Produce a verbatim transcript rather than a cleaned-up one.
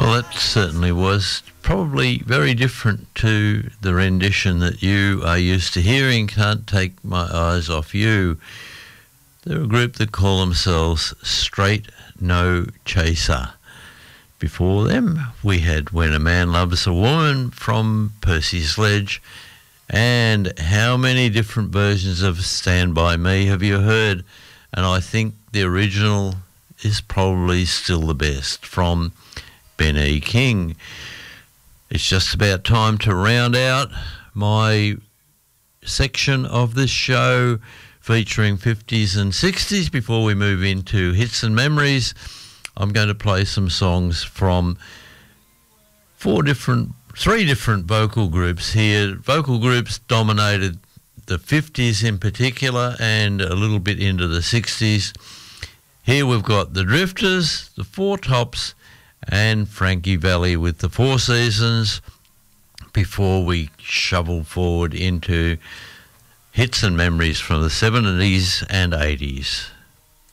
Well, it certainly was. Probably very different to the rendition that you are used to hearing, Can't Take My Eyes Off You. They're a group that call themselves Straight No Chaser. Before them, we had When a Man Loves a Woman from Percy Sledge. And how many different versions of Stand By Me have you heard? And I think the original is probably still the best, from Ben E. King. It's just about time to round out my section of this show featuring fifties and sixties before we move into hits and memories. I'm going to play some songs from four different, three different vocal groups here. Vocal groups dominated the fifties in particular and a little bit into the sixties. Here we've got the Drifters, the Four Tops, and Frankie Valli with the Four Seasons before we shovel forward into hits and memories from the seventies and eighties.